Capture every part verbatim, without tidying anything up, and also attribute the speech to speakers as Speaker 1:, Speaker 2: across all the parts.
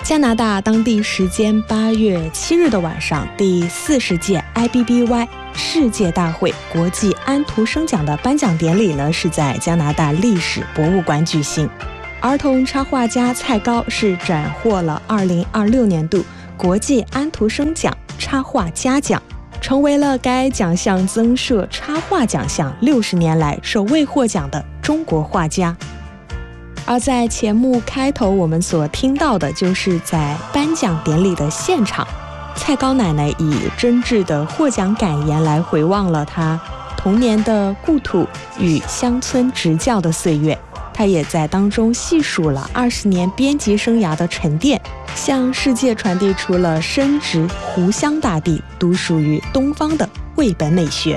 Speaker 1: 加拿大当地时间八月七日的晚上，第四十届 I B B Y 世界大会国际安徒生奖的颁奖典礼呢，是在加拿大历史博物馆举行。儿童插画家蔡高是斩获了二零二六年度国际安徒生奖插画家奖，成为了该奖项增设插画奖项六十年来首位获奖的中国画家。而在节目开头我们所听到的就是在颁奖典礼的现场，蔡高奶奶以真挚的获奖感言来回望了她童年的故土与乡村执教的岁月。她也在当中细数了二十年编辑生涯的沉淀，向世界传递出了深植湖湘大地独属于东方的绘本美学。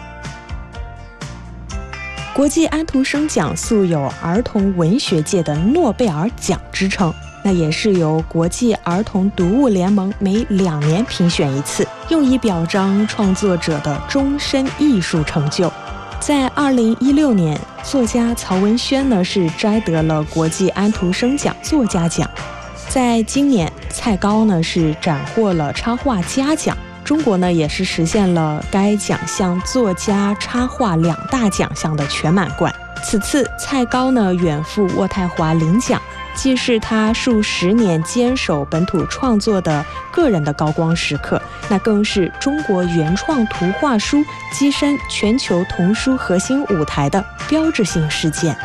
Speaker 1: 国际安徒生奖素有儿童文学界的诺贝尔奖之称，那也是由国际儿童读物联盟每两年评选一次，用以表彰创作者的终身艺术成就。在二零一六年，作家曹文轩呢是摘得了国际安徒生奖作家奖。在今年，蔡高呢是斩获了插画家奖。中国呢也是实现了该奖项作家插画两大奖项的全满贯。此次蔡高呢远赴渥太华领奖，既是他数十年坚守本土创作的个人的高光时刻，那更是中国原创图画书跻身全球童书核心舞台的标志性事件。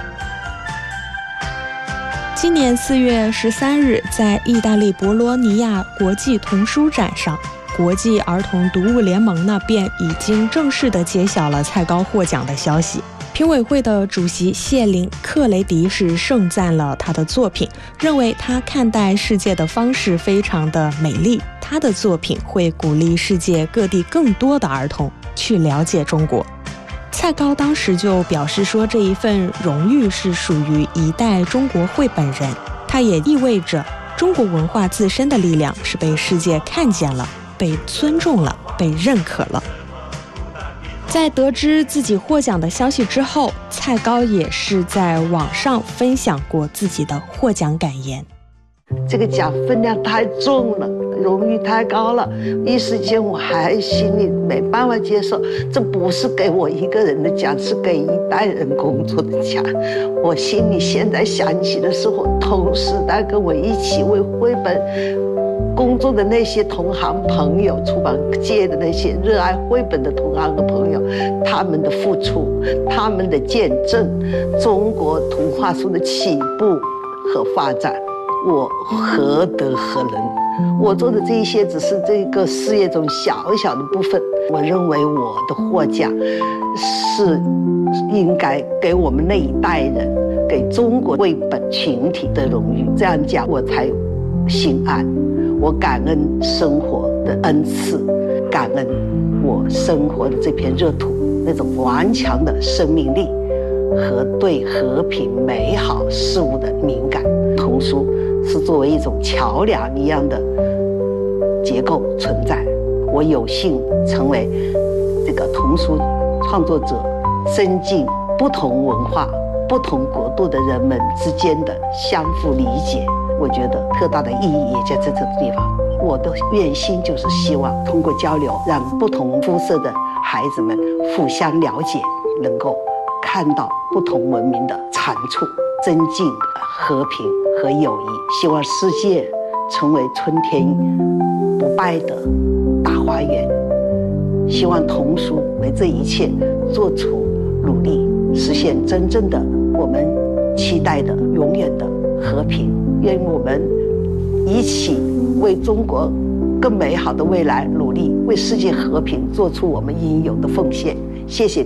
Speaker 1: 今年四月十三日，在意大利博罗尼亚国际童书展上，国际儿童读物联盟呢便已经正式的揭晓了蔡高获奖的消息。评委会的主席谢林克雷迪是盛赞了他的作品，认为他看待世界的方式非常的美丽，他的作品会鼓励世界各地更多的儿童去了解中国。蔡高当时就表示说，这一份荣誉是属于一代中国绘本人，它也意味着中国文化自身的力量是被世界看见了，被尊重了，被认可了。在得知自己获奖的消息之后，蔡高也是在网上分享过自己的获奖感言。
Speaker 2: 这个奖分量太重了，荣誉太高了，一时间我还心里没办法接受。这不是给我一个人的奖，是给一代人工作的奖。我心里现在想起的是我同时代跟我一起为绘本工作的那些同行朋友，出版界的那些热爱绘本的同行和朋友，他们的付出，他们的见证，中国图画书的起步和发展，我何德何能？我做的这一些只是这个事业中小小的部分。我认为我的获奖是应该给我们那一代人，给中国绘本群体的荣誉，这样讲我才心安。我感恩生活的恩赐，感恩我生活的这片热土那种顽强的生命力和对和平美好事物的敏感。童书是作为一种桥梁一样的结构存在，我有幸成为这个童书创作者，增进不同文化不同国度的人们之间的相互理解，我觉得特大的意义也在这个地方。我的愿心就是希望通过交流，让不同肤色的孩子们互相了解，能够看到不同文明的长处，增进和平和友谊。希望世界成为春天不败的大花园。希望童书为这一切做出努力，实现真正的我们期待的永远的和平。愿我们一起为中国更美好的未来努力，为世界和平做出我们应有的奉献。谢谢你。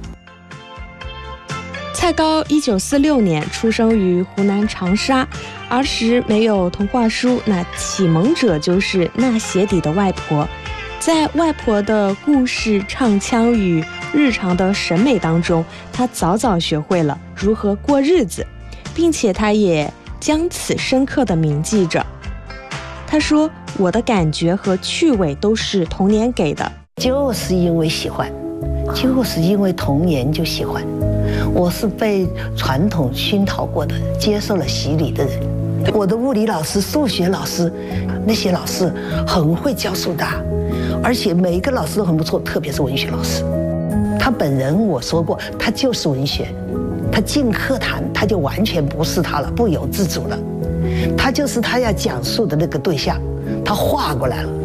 Speaker 1: 蔡高一九四六年出生于湖南长沙，儿时没有童话书，那启蒙者就是那鞋底的外婆。在外婆的故事唱腔与日常的审美当中，他早早学会了如何过日子，并且他也将此深刻地铭记着。他说，我的感觉和趣味都是童年给的，
Speaker 2: 就是因为喜欢，就是因为童年就喜欢。我是被传统熏陶过的，接受了洗礼的人。 我的物理老师、数学老师，那些老师很会教书的，而且每一个老师都很不错，特别是文学老师。他本人我说过，他就是文学，他进课堂他就完全不是他了，不由自主了，他就是他要讲述的那个对象，他画过来了。